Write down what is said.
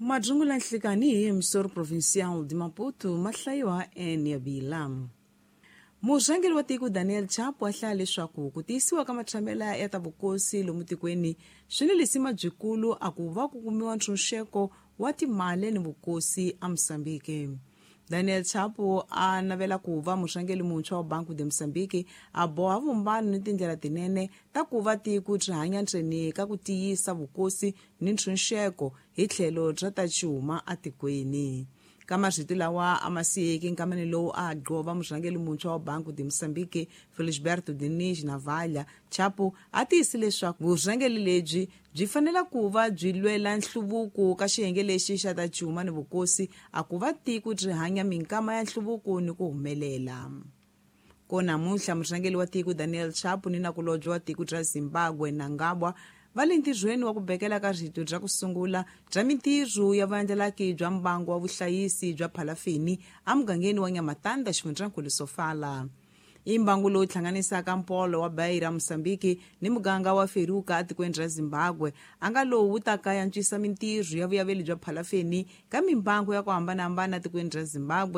Majungula nhlikani Msor Provincial de Maputo mahlayiwa eNyabila. Murhangeri wa tiko Daniel Chapo a hlaya leswaku ku tiyisiwa ka matshambela ya ta vukosi lomu tikweni swi ni lisima byikulu a ku va ku kumiwa ntshunxeko wa timali ni vukosi a Mosambiki. Daniel Chapo a navela ku va murhangeri muntshwa wa Banco de Moçambique a boha vumbano ni tindlela tinene ta ku va tiko byi hanya ntseni ka ku tiyisa vukosi ni ntshunxeko hi tlhelo bya ta xihuma a tikweni. Ka marito lawa a masiyeki nkamani lowu a gqova murhangeri muntshwa wa Banco de Moçambique Felisberto Diniz Navalha, Chapo a tiyisile leswaku vurhangeri lebyi byi fanele ku va byi lwela nhluvuko ka xiyenge lexi xa ta xihuma ni vukosi a ku va tiko byi hanya minkama ya nhluvuko ni ku humelela. Ko namuntlha murhangeri wa tiko Daniel Chapo ni nakulobye wa tiko bya Zimbabwe Nangabwa va le ntirhweni wa ku bekela ka rito bya ku sungula bya mintirho ya vaendlelaki bya mbango wa vuhlayisi bya Phalafini a mugangeni wa Nyamatanda xifundzankulu Sofala. I mbangu lowu hlanganisaka Mpolo wa Beira Mosambiki ni muganga wa Feruka a tikweni ra Zimbabwe a nga lowu wu ta kayantswisa mintirho ya vuyaveli bya Phalafini ka mimbangu ya ku hambanahambana a tikweni ra Zimbabwe